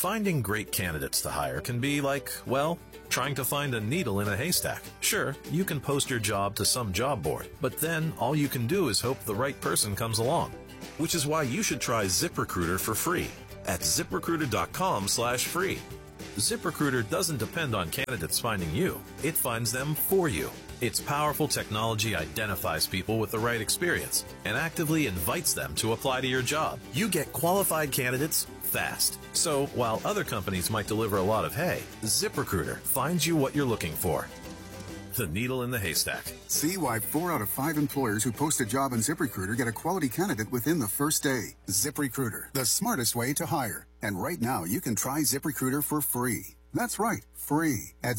Finding great candidates to hire can be like, well, trying to find a needle in a haystack. Sure, you can post your job to some job board, but then all you can do is hope the right person comes along. Which is why you should try ZipRecruiter for free at ZipRecruiter.com/free. ZipRecruiter doesn't depend on candidates finding you. It finds them for you. Its powerful technology identifies people with the right experience and actively invites them to apply to your job. You get qualified candidates fast. So while other companies might deliver a lot of hay, ZipRecruiter finds you what you're looking for. The needle in the haystack. See why 4 out of 5 employers who post a job on ZipRecruiter get a quality candidate within the first day. ZipRecruiter, the smartest way to hire. And right now, you can try ZipRecruiter for free. That's right, free at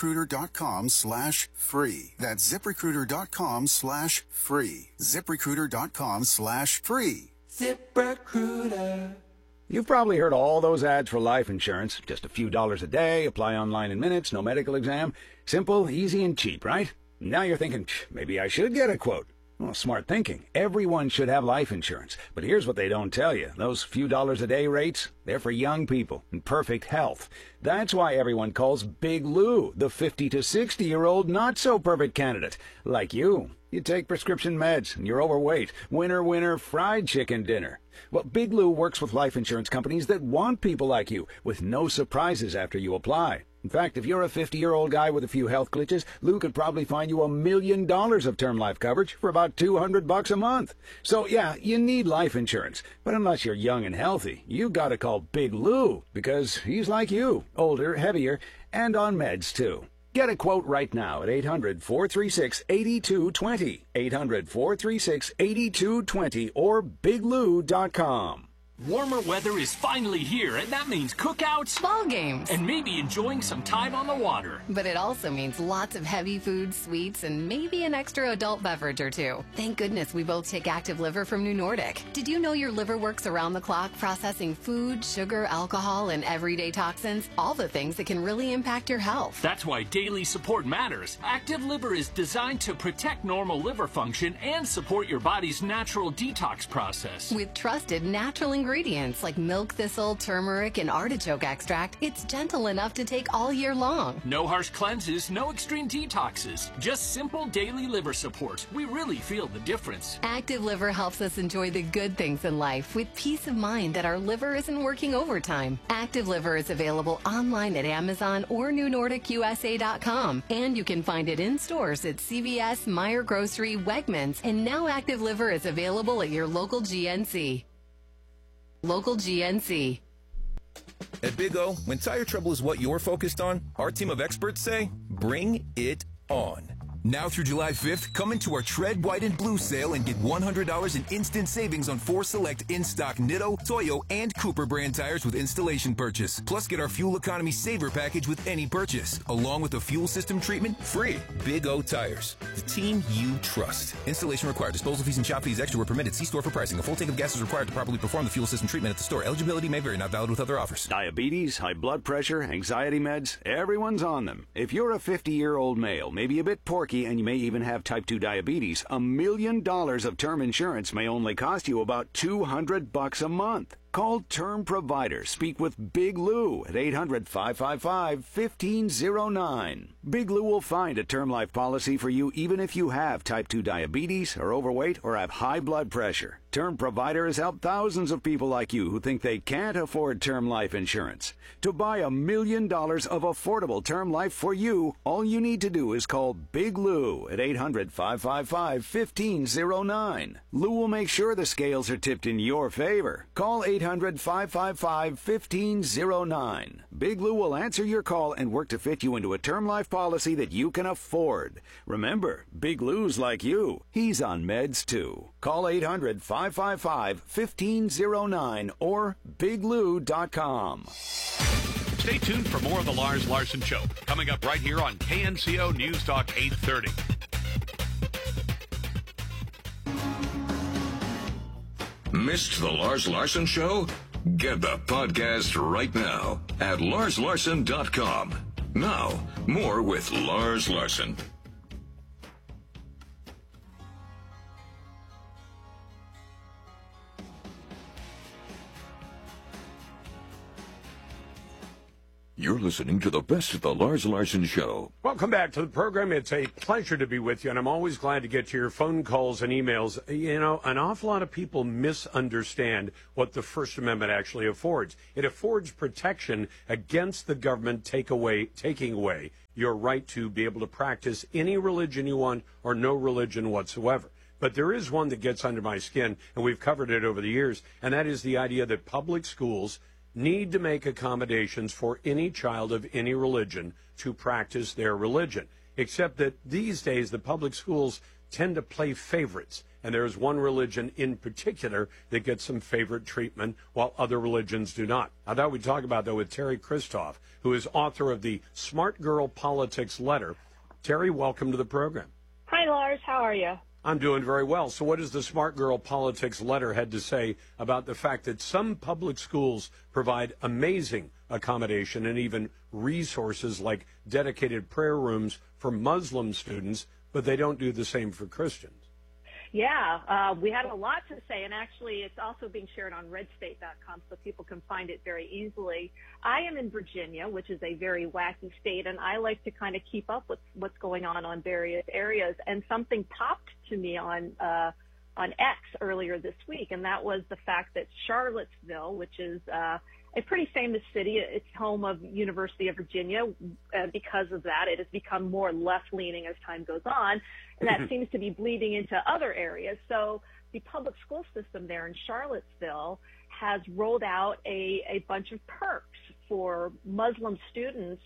ZipRecruiter.com/free. That's ZipRecruiter.com/free. ZipRecruiter.com/free. ZipRecruiter. You've probably heard all those ads for life insurance. Just a few dollars a day, apply online in minutes, no medical exam. Simple, easy, and cheap, right? Now you're thinking, maybe I should get a quote. Well, smart thinking. Everyone should have life insurance. But here's what they don't tell you. Those few dollars a day rates, they're for young people in perfect health. That's why everyone calls Big Lou the 50 to 60-year-old not-so-perfect candidate. Like you. You take prescription meds and you're overweight. Winner, winner, fried chicken dinner. Well, Big Lou works with life insurance companies that want people like you, with no surprises after you apply. In fact, if you're a 50-year-old guy with a few health glitches, Lou could probably find you $1 million of term life coverage for about $200 a month. So yeah, you need life insurance. But unless you're young and healthy, you gotta call Big Lou, because he's like you, older, heavier, and on meds too. Get a quote right now at 800-436-8220, 800-436-8220, or biglou.com. Warmer weather is finally here, and that means cookouts, ball games, and maybe enjoying some time on the water. But it also means lots of heavy foods, sweets, and maybe an extra adult beverage or two. Thank goodness we both take Active Liver from New Nordic. Did you know your liver works around the clock processing food, sugar, alcohol, and everyday toxins? All the things that can really impact your health. That's why daily support matters. Active Liver is designed to protect normal liver function and support your body's natural detox process. With trusted natural ingredients like milk thistle, turmeric, and artichoke extract, it's gentle enough to take all year long. No harsh cleanses, no extreme detoxes, just simple daily liver support. We really feel the difference. Active Liver helps us enjoy the good things in life with peace of mind that our liver isn't working overtime. Active Liver is available online at Amazon or NewNordicUSA.com, and you can find it in stores at CVS, Meijer Grocery, Wegmans, and now Active Liver is available at your local GNC. Local GNC. At Big O, when tire trouble is what you're focused on, our team of experts say, bring it on. Now through July 5th, come into our Tread White and Blue sale and get $100 in instant savings on 4 select in-stock Nitto, Toyo, and Cooper brand tires with installation purchase. Plus, get our Fuel Economy Saver package with any purchase, along with a fuel system treatment free. Big O Tires, the team you trust. Installation required. Disposal fees and shop fees extra were permitted. See store for pricing. A full tank of gas is required to properly perform the fuel system treatment at the store. Eligibility may vary. Not valid with other offers. Diabetes, high blood pressure, anxiety meds, everyone's on them. If you're a 50-year-old male, maybe a bit porky, and you may even have type 2 diabetes, $1 million of term insurance may only cost you about $200 a month. Call Term Provider. Speak with Big Lou at 800-555-1509. Big Lou will find a term life policy for you even if you have type 2 diabetes, are overweight, or have high blood pressure. Term Provider has helped thousands of people like you who think they can't afford term life insurance. To buy $1 million of affordable term life for you, all you need to do is call Big Lou at 800-555-1509. Lou will make sure the scales are tipped in your favor. Call 800-555-1509. Big Lou will answer your call and work to fit you into a term life policy that you can afford. Remember, Big Lou's like you. He's on meds too. Call 800-555-1509 or biglou.com. Stay tuned for more of the Lars Larson Show, coming up right here on KNCO News Talk 830. Missed the Lars Larson Show? Get the podcast right now at larslarson.com. Now, more with Lars Larson. You're listening to the best of the Lars Larson Show. Welcome back to the program. It's a pleasure to be with you, and I'm always glad to get to your phone calls and emails. You know, an awful lot of people misunderstand what the First Amendment actually affords. It affords protection against the government taking away your right to be able to practice any religion you want or no religion whatsoever. But there is one that gets under my skin, and we've covered it over the years, and that is the idea that public schools need to make accommodations for any child of any religion to practice their religion. Except that these days the public schools tend to play favorites, and there's one religion in particular that gets some favorite treatment while other religions do not. I thought we'd talk about that with Terry Christoph, who is author of the Smart Girl Politics Letter. Terry, welcome to the program. Hi, Lars. How are you? I'm doing very well. So what does the Smart Girl Politics Letter had to say about the fact that some public schools provide amazing accommodation and even resources like dedicated prayer rooms for Muslim students, but they don't do the same for Christians? Yeah, we had a lot to say, and actually it's also being shared on redstate.com so people can find it very easily. I am in Virginia, which is a very wacky state, and I like to kind of keep up with what's going on various areas, and something popped to me on X earlier this week, and that was the fact that Charlottesville, which is a pretty famous city, it's home of University of Virginia. Because of that, it has become more left-leaning as time goes on, and that seems to be bleeding into other areas. So the public school system there in Charlottesville has rolled out a bunch of perks for Muslim students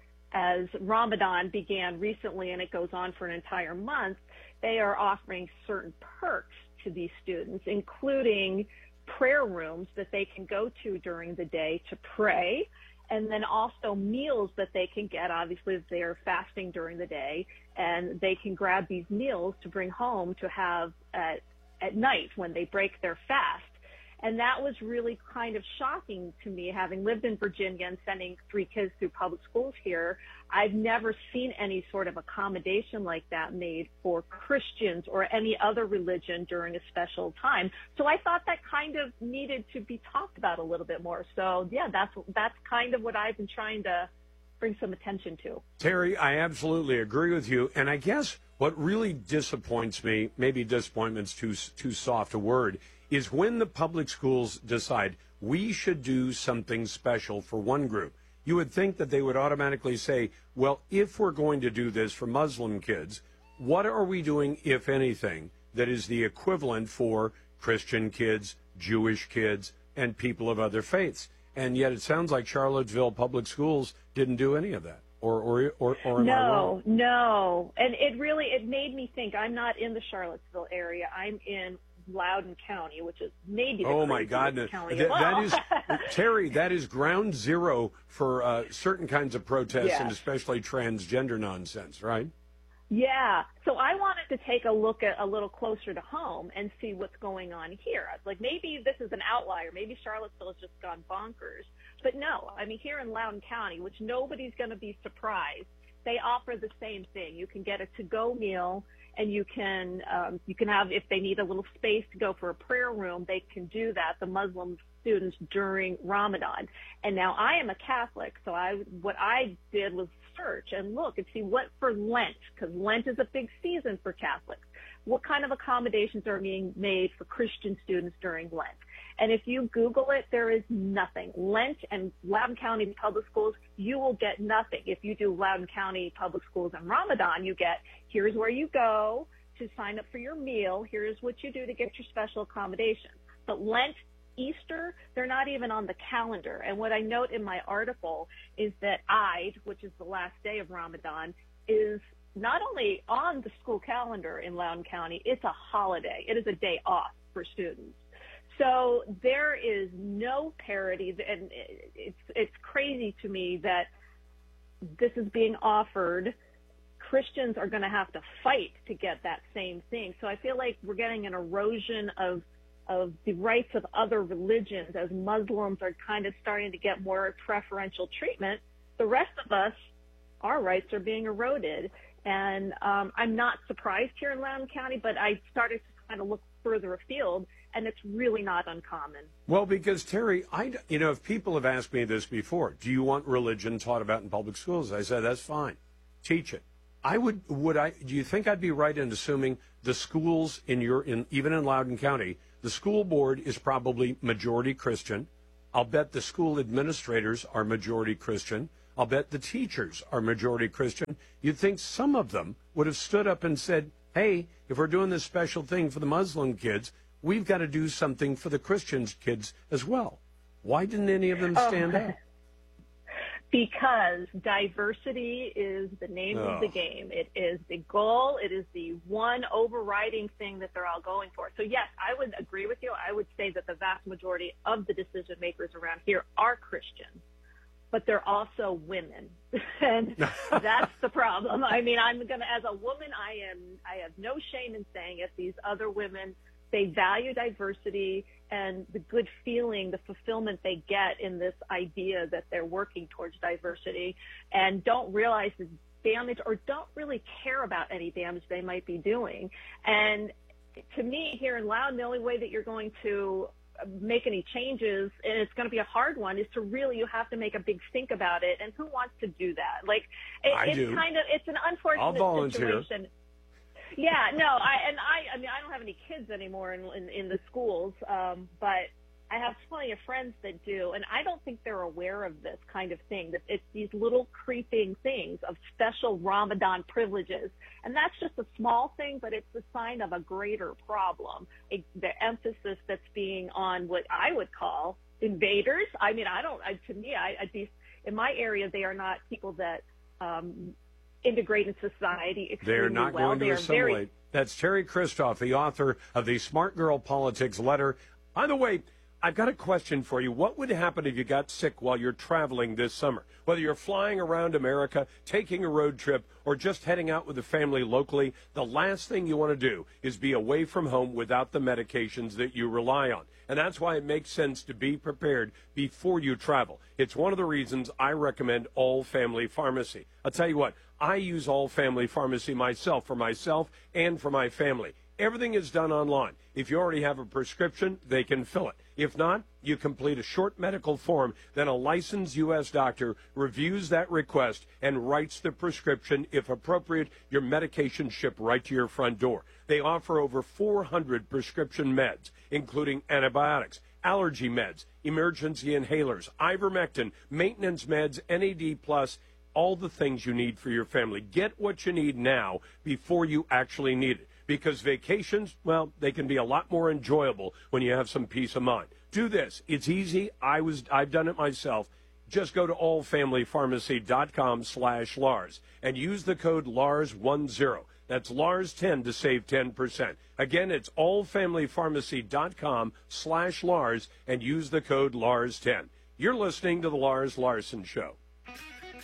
as Ramadan began recently, and it goes on for an entire month. They are offering certain perks to these students, including prayer rooms that they can go to during the day to pray, and then also meals that they can get, obviously, if they're fasting during the day, and they can grab these meals to bring home to have at night when they break their fast. And that was really kind of shocking to me, having lived in Virginia and sending 3 kids through public schools here. I've never seen any sort of accommodation like that made for Christians or any other religion during a special time. So I thought that kind of needed to be talked about a little bit more. So, yeah, that's kind of what I've been trying to bring some attention to. Terry, I absolutely agree with you. And I guess what really disappoints me, maybe disappointment's too soft a word, is when the public schools decide we should do something special for one group. You would think that they would automatically say, well, if we're going to do this for Muslim kids, what are we doing, if anything, that is the equivalent for Christian kids, Jewish kids, and people of other faiths? And yet it sounds like Charlottesville public schools didn't do any of that. Or am I wrong? No. And it made me think. I'm not in the Charlottesville area. I'm in Loudoun County, which is maybe the my God, county that is Terry. That is ground zero for certain kinds of protests, and especially transgender nonsense, right? Yeah. So I wanted to take a look at a little closer to home and see what's going on here. Like, maybe this is an outlier. Maybe Charlottesville has just gone bonkers. But no, I mean, here in Loudoun County, which nobody's going to be surprised, they offer the same thing. You can get a to-go meal, and you can have, if they need a little space to go for a prayer room, they can do that, the Muslim students, during Ramadan. And now I am a Catholic, so what I did was search and look and see what for Lent, because Lent is a big season for Catholics. What kind of accommodations are being made for Christian students during Lent? And if you Google it, there is nothing. Lent and Loudoun County Public Schools, you will get nothing. If you do Loudoun County Public Schools and Ramadan, you get, here's where you go to sign up for your meal. Here's what you do to get your special accommodations. But Lent, Easter, they're not even on the calendar. And what I note in my article is that Eid, which is the last day of Ramadan, is not only on the school calendar in Loudoun County, it's a holiday. It is a day off for students. So there is no parity, and it's crazy to me that this is being offered. Christians are going to have to fight to get that same thing. So I feel like we're getting an erosion of the rights of other religions as Muslims are kind of starting to get more preferential treatment. The rest of us, our rights are being eroded. And I'm not surprised here in Loudoun County, but I started to kind of look further afield, and it's really not uncommon. Well, because Terry, if people have asked me this before, do you want religion taught about in public schools? I said, that's fine. Teach it. Do you think I'd be right in assuming the schools even in Loudoun County, the school board is probably majority Christian. I'll bet the school administrators are majority Christian. I'll bet the teachers are majority Christian. You'd think some of them would have stood up and said, hey, if we're doing this special thing for the Muslim kids, we've got to do something for the Christian kids as well. Why didn't any of them stand up? Because diversity is the name of the game. It is the goal. It is the one overriding thing that they're all going for. So, yes, I would agree with you. I would say that the vast majority of the decision makers around here are Christians, but they're also women. And that's the problem. I mean, as a woman, I have no shame in saying it. These other women, they value diversity and the good feeling, the fulfillment they get in this idea that they're working towards diversity, and don't realize the damage or don't really care about any damage they might be doing. And to me, here in Loudoun, the only way that you're going to make any changes, and it's going to be a hard one, is to really, you have to make a big think about it. And who wants to do that? Like, it's an unfortunate situation. Yeah, no, I mean, I don't have any kids anymore in the schools, but I have plenty of friends that do, and I don't think they're aware of this kind of thing, that it's these little creeping things of special Ramadan privileges. And that's just a small thing, but it's a sign of a greater problem. The emphasis that's being on what I would call invaders. I mean, in my area, they are not people that, integrate in society extremely well. They're not going to assimilate. That's Terry Christoph, the author of the Smart Girl Politics letter. By the way, I've got a question for you. What would happen if you got sick while you're traveling this summer? Whether you're flying around America, taking a road trip, or just heading out with the family locally, the last thing you want to do is be away from home without the medications that you rely on. And that's why it makes sense to be prepared before you travel. It's one of the reasons I recommend All Family Pharmacy. I'll tell you what, I use All Family Pharmacy myself, for myself and for my family. Everything is done online. If you already have a prescription, they can fill it. If not, you complete a short medical form, then a licensed U.S. doctor reviews that request and writes the prescription. If appropriate, your medication shipped right to your front door. They offer over 400 prescription meds, including antibiotics, allergy meds, emergency inhalers, ivermectin, maintenance meds, NAD+, all the things you need for your family. Get what you need now before you actually need it. Because vacations, well, they can be a lot more enjoyable when you have some peace of mind. Do this. It's easy. I've done it myself. Just go to allfamilypharmacy.com/Lars and use the code LARS10. That's LARS10 to save 10%. Again, it's allfamilypharmacy.com/Lars and use the code LARS10. You're listening to The Lars Larson Show.